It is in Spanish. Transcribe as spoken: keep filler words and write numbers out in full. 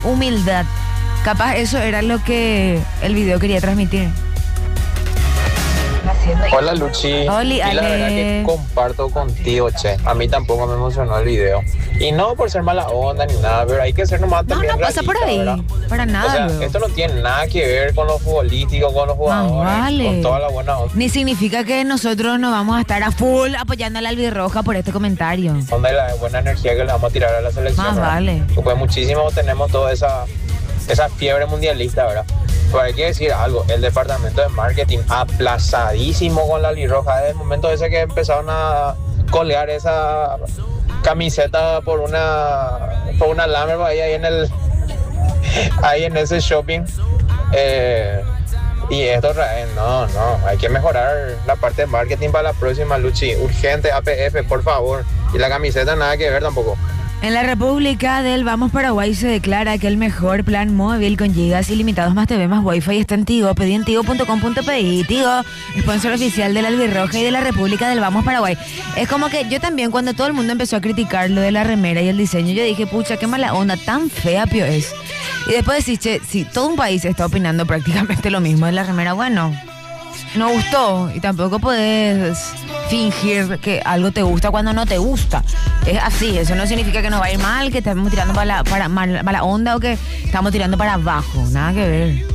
humildad. Capaz eso era lo que el video quería transmitir. Hola Luchi, Oli, y la Ale. verdad que comparto contigo, che. A mí tampoco me emocionó el video. Y no por ser mala onda ni nada, pero hay que ser nomás No, también no pasa por realista, ahí. ¿verdad? Para O nada, sea, luego. esto no tiene nada que ver con los futbolísticos, con los jugadores, vale. con toda la buena onda Ni significa que nosotros no vamos a estar a full apoyando a la albirroja por este comentario. y la buena energía que le vamos a tirar a la selección. Más ¿verdad? vale. Pues muchísimo tenemos toda esa, esa fiebre mundialista, ¿verdad? Pero hay que decir algo, el departamento de marketing aplazadísimo con la albirroja desde el momento ese que empezaron a colgar esa camiseta por una por una alambre ahí, ahí en el ahí en ese shopping. Eh, y esto eh, no, no, hay que mejorar la parte de marketing para la próxima, Luchi, urgente. A P F, por favor. Y la camiseta nada que ver tampoco. En la República del Vamos Paraguay se declara que el mejor plan móvil con gigas ilimitados más T V más Wi-Fi está en Tigo. Pedí en tigo punto com punto pi. Tigo, sponsor oficial de la Albirroja y de la República del Vamos Paraguay. Es como que yo también, cuando todo el mundo empezó a criticar lo de la remera y el diseño, yo dije, pucha, qué mala onda, tan fea, pio es. Y después decís, che, si todo un país está opinando prácticamente lo mismo de la remera, bueno, no gustó. Y tampoco podés fingir que algo te gusta cuando no te gusta. Es así, eso no significa que nos va a ir mal, que estamos tirando para la, para, para la onda o que estamos tirando para abajo. Nada que ver.